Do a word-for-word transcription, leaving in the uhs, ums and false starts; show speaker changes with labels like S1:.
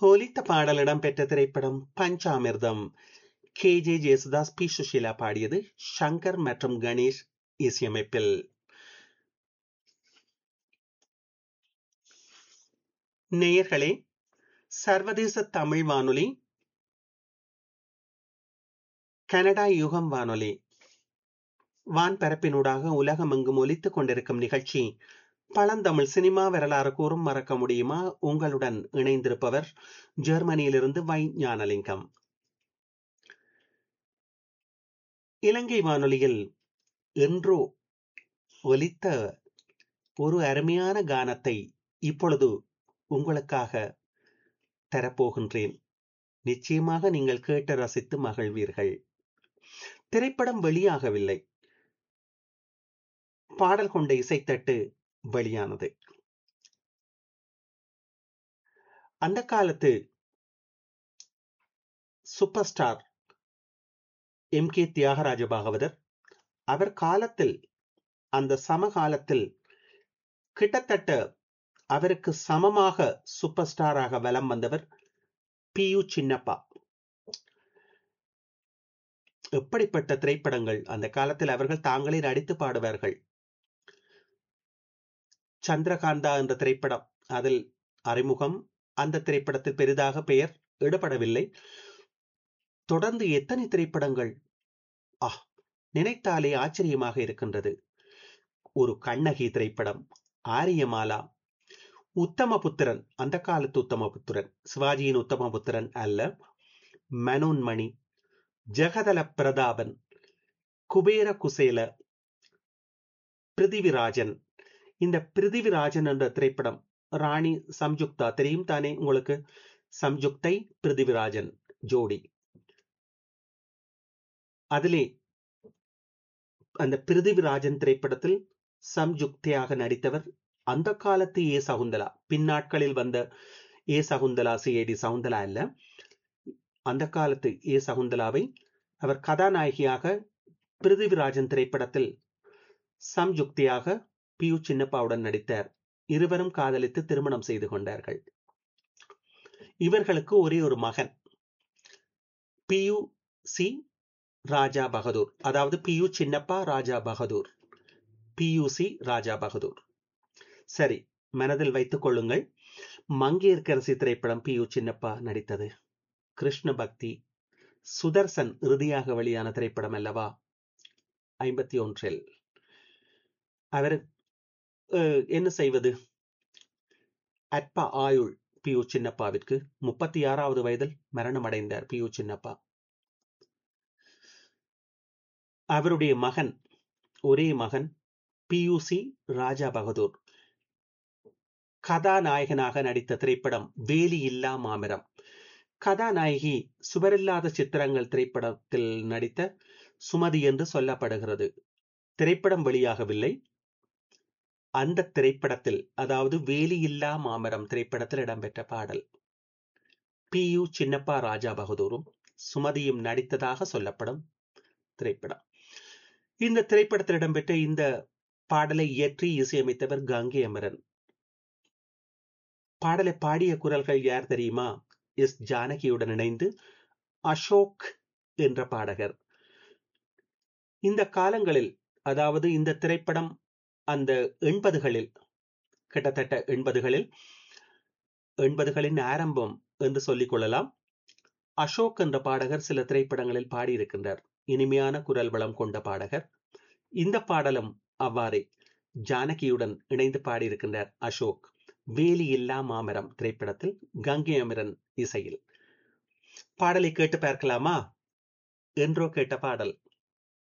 S1: ஒலித்த பாடல் இடம்பெற்ற திரைப்படம் பஞ்சாமிர்தம். K J Yesudas, B Sushila பாடியது. ஷங்கர் மற்றும் கணேஷ் இசையமைப்பில். நேயர்களே, சர்வதேச தமிழ் வானொலி, கனடா யுகம் வானொலி வான்பரப்பினூடாக உலகமெங்கும் ஒலித்துக் கொண்டிருக்கும் நிகழ்ச்சி பழந்தமிழ் சினிமா வரலாறு கூறும் மறக்க முடியுமா? உங்களுடன் இணைந்திருப்பவர் ஜெர்மனியிலிருந்து வை ஞானலிங்கம். இலங்கை வானொலியில் என்றோ ஒலித்த ஒரு அருமையான கானத்தை இப்பொழுது உங்களுக்காக தரப்போகின்றேன். நிச்சயமாக நீங்கள் கேட்டு ரசித்து மகிழ்வீர்கள். திரைப்படம் வெளியாகவில்லை, பாடல் கொண்ட இசைத்தட்டு வெளியானது. அந்த காலத்து super star M K Thyagaraja Bhagavathar, அவர் காலத்தில், அந்த சமகாலத்தில் கிட்டத்தட்ட அவருக்கு சமமாக சூப்பர் ஸ்டாராக வலம் வந்தவர் பி யு சின்னப்பா. எப்படிப்பட்ட திரைப்படங்கள் அந்த காலத்தில் அவர்கள் தாங்களே நடித்து பாடுவார்கள். சந்திரகாந்தா என்ற திரைப்படம், அதில் அறிமுகம். அந்த திரைப்படத்தில் பெரிதாக பெயர் இடப்படவில்லை. தொடர்ந்து எத்தனை திரைப்படங்கள்! ஆ, நினைத்தாலே ஆச்சரியமாக இருக்கின்றது. ஒரு கண்ணகி திரைப்படம், ஆரியமாலா, உத்தமபுத்திரன், அந்த காலத்து உத்தமபுத்திரன், சிவாஜியின் உத்தமபுத்திரன் அல்ல, மனோன்மணி, ஜெகதல பிரதாபன், குபேர குசேல, பிருதிவிராஜன். இந்த பிருதிவிராஜன் என்ற திரைப்படம், ராணி சம்யுக்தா தெரியும் தானே உங்களுக்கு? சம்யுக்தை பிருதிவிராஜன் ஜோடி. அதிலே அந்த பிருதிவிராஜன் திரைப்படத்தில் சம்யுக்தையாக நடித்தவர் அந்த காலத்து ஏ சகுந்தலா. பின்னாட்களில் வந்த ஏ சகுந்தலா, சி ஐ டி சகுந்தலா அல்ல, அந்த காலத்து ஏ சகுந்தலாவை அவர் கதாநாயகியாக பிருதிவிராஜன் திரைப்படத்தில் சம்யுக்தியாக பி யு சின்னப்பாவுடன் நடித்தார். இருவரும் காதலித்து திருமணம் செய்து கொண்டார்கள். இவர்களுக்கு ஒரே ஒரு மகன், பி யு சி ராஜா பகதூர், அதாவது பி யு சின்னப்பா ராஜா பகதூர், பி யு சி ராஜா பகதூர். சரி, மனதில் வைத்துக் கொள்ளுங்கள். மங்கையர்க்கரசி திரைப்படம் பி யு சின்னப்பா நடித்தது. கிருஷ்ண பக்தி, சுதர்சன் இறுதியாக வெளியான திரைப்படம் அல்லவா, ஐம்பத்தி ஒன்றில். அவர் என்ன செய்வது, அற்ப ஆயுள் பி யு சின்னப்பாவிற்கு. முப்பத்தி ஆறாவது வயதில் மரணம் அடைந்தார் பி யு சின்னப்பா. அவருடைய மகன், ஒரே மகன் பி யு சி ராஜா பகதூர் கதாநாயகனாக நடித்த திரைப்படம் வேலி இல்லா மாமரம். கதாநாயகி சுவரில்லாத சித்திரங்கள் திரைப்படத்தில் நடித்த சுமதி என்று சொல்லப்படுகிறது. திரைப்படம் வெளியாகவில்லை. அந்த திரைப்படத்தில், அதாவது வேலி இல்லா மாமரம் திரைப்படத்தில் இடம்பெற்ற பாடல். பி யு சின்னப்பா ராஜா பகதூரும் சுமதியும் நடித்ததாக சொல்லப்படும் திரைப்படம். இந்த திரைப்படத்தில் இடம்பெற்ற இந்த பாடலை இயற்றி இசையமைத்தவர் கங்கை அமரன். பாடலை பாடிய குரல்கள் யார் தெரியுமா? எஸ் ஜானகியுடன் இணைந்து அசோக் என்ற பாடகர். இந்த காலங்களில், அதாவது இந்த திரைப்படம் அந்த எண்பதுகளில், கிட்டத்தட்ட எண்பதுகளில், எண்பதுகளின் ஆரம்பம் என்று சொல்லிக் கொள்ளலாம். அசோக் என்ற பாடகர் சில திரைப்படங்களில் பாடியிருக்கின்றார். இனிமையான குரல் வளம் கொண்ட பாடகர். இந்த பாடலும் அவ்வாறே ஜானகியுடன் இணைந்து பாடியிருக்கின்றார் அசோக். வேலி இல்லா மாமரம் திரைப்படத்தில் கங்கை அமரன் இசையில். பாடலை கேட்டு பார்க்கலாமா? என்றோ கேட்ட பாடல்.